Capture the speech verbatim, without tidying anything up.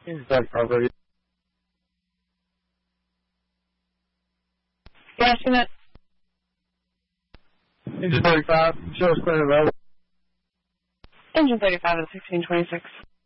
Engine thirty-five, ready. Yeah, seen it. Engine thirty-five, show us clear available. Engine thirty-five at sixteen twenty-six.